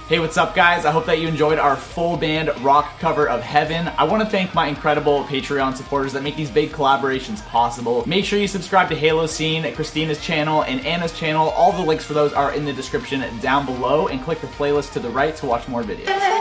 Hey, what's up guys? I hope that you enjoyed our full band rock cover of Heaven. I want to thank my incredible Patreon supporters that make these big collaborations possible. Make sure you subscribe to Halo Scene, Christina's channel, and Anna's channel. All the links for those are in the description down below, and click the playlist to the right to watch more videos.